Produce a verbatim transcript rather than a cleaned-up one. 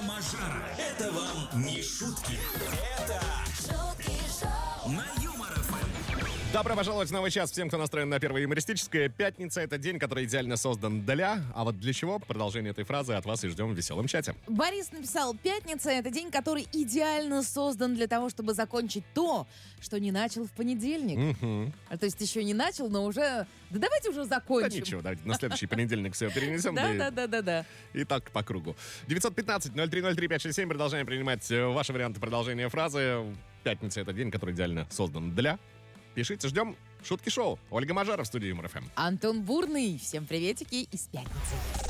Мажара. Это вам не шутки. Это шутки шоу на Юмор эф эм. Добро пожаловать в новый час всем, кто настроен на первое юмористическое. Пятница — это день, который идеально создан для... А вот для чего? Продолжение этой фразы от вас и ждем в веселом чате. Борис написал: пятница — это день, который идеально создан для того, чтобы закончить то, что не начал в понедельник. Угу. А, то есть еще не начал, но уже... Да давайте уже Да закончим. ничего, давайте на следующий понедельник все перенесем. Да, и- да, да, да, да. И так по кругу. девятьсот пятнадцать ноль три ноль три пять шесть семь. Продолжаем принимать э, ваши варианты продолжения фразы. Пятница — это день, который идеально создан для... Пишите, ждем. Шутки шоу. Ольга Мажара в студии Юмор эф эм. Антон Бурный. Всем приветики из пятницы.